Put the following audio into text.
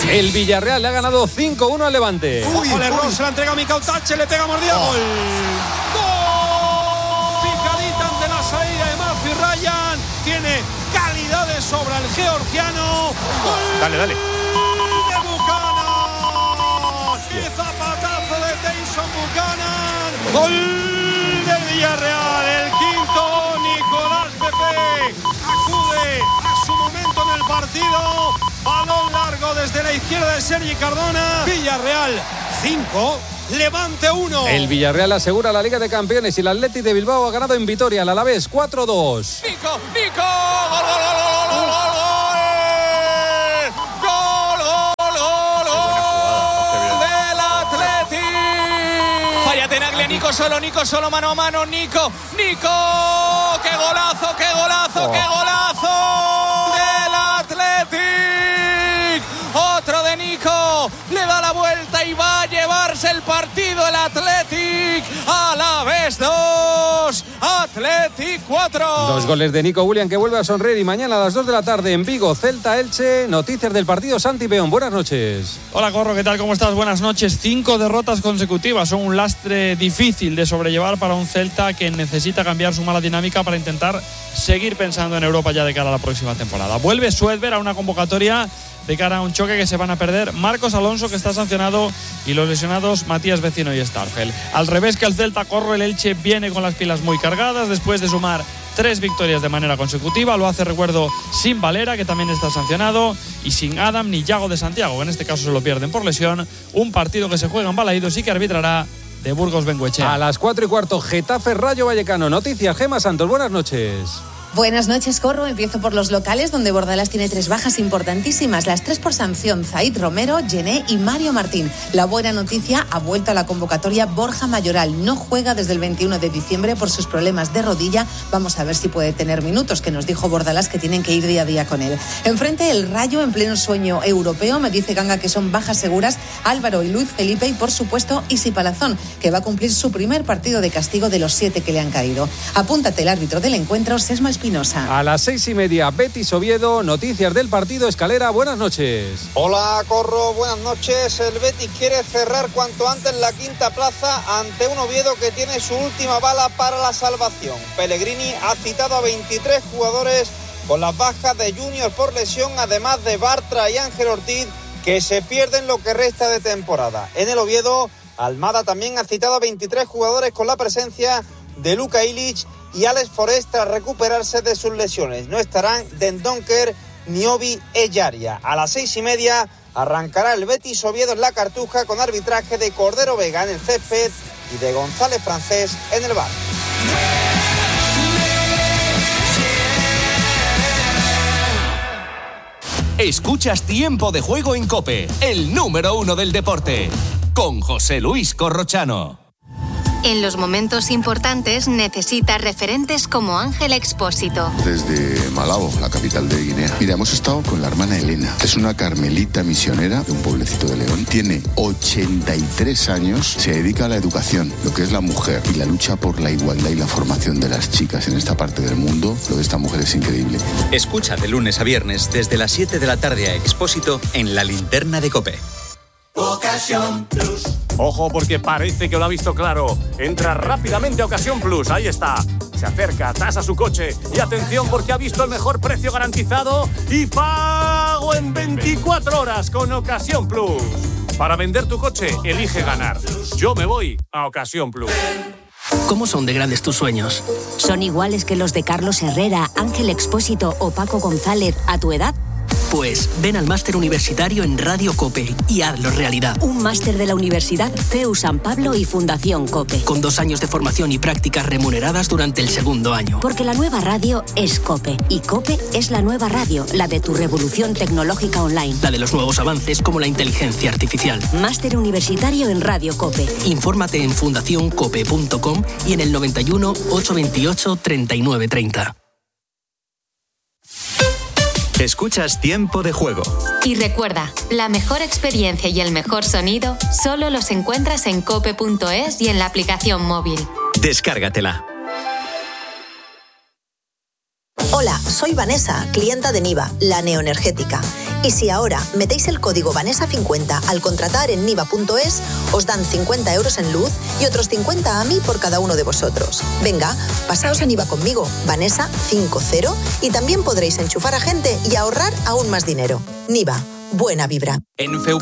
El Villarreal le ha ganado 5-1 al Levante. El error, se la entrega a Micautache, le pega mordida. ¡Gol! Picadita ante la salida de Murphy Ryan. Tiene calidad de sobra el georgiano. ¡Gol! Dale. De Buchanan. ¡Qué zapatazo de Tyson Buchanan! ¡Gol del Villarreal! El quinto, Nicolás Pepe acude a su momento en el partido. Balón largo desde la izquierda de Sergi Cardona. Villarreal 5, Levante 1. El Villarreal asegura la Liga de Campeones y el Athletic de Bilbao ha ganado en Vitoria al Alavés 4-2. Nico, gol. Del Athletic. Falla Tenaglia, Nico solo, mano a mano, Nico, qué golazo del Athletic. Otro de Nico, le da la vuelta y va a llevarse el partido el Athletic. Alavés 2, Athletic 4. 2 goles de Nico Williams, que vuelve a sonreír, y mañana a las 2 de la tarde en Vigo, Celta Elche. Noticias del partido, Santi Peón, buenas noches. Hola Corro, ¿qué tal? ¿Cómo estás? Buenas noches. 5 derrotas consecutivas son un lastre difícil de sobrellevar para un Celta que necesita cambiar su mala dinámica para intentar seguir pensando en Europa ya de cara a la próxima temporada. Vuelve Suedberg a una convocatoria de cara a un choque que se van a perder Marcos Alonso, que está sancionado, y los lesionados Matías Vecino y Starfel. Al revés que el Celta, Corro, el Elche viene con las pilas muy cargadas después de sumar 3 victorias de manera consecutiva. Lo hace, recuerdo, sin Valera, que también está sancionado, y sin Adam ni Yago de Santiago, que en este caso se lo pierden por lesión. Un partido que se juega en Balaídos y que arbitrará de Burgos Bengoechea. A las 4:15, Getafe Rayo Vallecano. Noticias, Gemma Santos, buenas noches. Buenas noches, Corro. Empiezo por los locales, donde Bordalás tiene 3 bajas importantísimas, las 3 por sanción: Zaid Romero, Gené y Mario Martín. La buena noticia: ha vuelto a la convocatoria Borja Mayoral. No juega desde el 21 de diciembre por sus problemas de rodilla. Vamos a ver si puede tener minutos, que nos dijo Bordalás que tienen que ir día a día con él. Enfrente, el Rayo, en pleno sueño europeo. Me dice Ganga que son bajas seguras Álvaro y Luis Felipe, y por supuesto Isi Palazón, que va a cumplir su primer partido de castigo de los 7 que le han caído. Apúntate el árbitro del encuentro, Sesma Espinosa. A las 6:30, Betis Oviedo. Noticias del partido, Escalera, buenas noches. Hola, Corro, buenas noches. El Betis quiere cerrar cuanto antes la quinta plaza ante un Oviedo que tiene su última bala para la salvación. Pellegrini ha citado a 23 jugadores con las bajas de Junior por lesión, además de Bartra y Ángel Ortiz, que se pierden lo que resta de temporada. En el Oviedo, Almada también ha citado a 23 jugadores con la presencia de Luka Ilić y Alex Forest tras recuperarse de sus lesiones. No estarán Dendoncker ni Obi Ellaria. A las 6:30 arrancará el Betis Oviedo en la Cartuja, con arbitraje de Cordero Vega en el césped y de González Francés en el bar. Escuchas Tiempo de Juego en COPE, el número 1 del deporte, con José Luis Corrochano. En los momentos importantes necesitas referentes como Ángel Expósito. Desde Malabo, la capital de Guinea. Mira, hemos estado con la hermana Elena. Es una carmelita misionera de un pueblecito de León. Tiene 83 años. Se dedica a la educación, lo que es la mujer, y la lucha por la igualdad y la formación de las chicas en esta parte del mundo. Lo de esta mujer es increíble. Escucha de lunes a viernes desde las 7 de la tarde a Expósito en La Linterna de COPE. Ocasión Plus. Ojo, porque parece que lo ha visto claro. Entra rápidamente a Ocasión Plus, ahí está. Se acerca, tasa su coche y atención, porque ha visto el mejor precio garantizado y pago en 24 horas con Ocasión Plus. Para vender tu coche, elige ganar. Yo me voy a Ocasión Plus. ¿Cómo son de grandes tus sueños? ¿Son iguales que los de Carlos Herrera, Ángel Expósito o Paco González a tu edad? Pues ven al máster universitario en Radio COPE y hazlo realidad. Un máster de la Universidad CEU San Pablo y Fundación COPE. Con 2 años de formación y prácticas remuneradas durante el segundo año. Porque la nueva radio es COPE. Y COPE es la nueva radio, la de tu revolución tecnológica online. La de los nuevos avances como la inteligencia artificial. Máster universitario en Radio COPE. Infórmate en fundacioncope.com y en el 91 828 3930. Escuchas Tiempo de Juego. Y recuerda, la mejor experiencia y el mejor sonido solo los encuentras en cope.es y en la aplicación móvil. Descárgatela. Hola, soy Vanessa, clienta de Niva, la neoenergética. Y si ahora metéis el código Vanessa50 al contratar en niva.es, os dan 50 euros en luz y otros 50 a mí por cada uno de vosotros. Venga, pasaos a Niva conmigo, Vanessa50, y también podréis enchufar a gente y ahorrar aún más dinero. Niva, buena vibra. En Feupa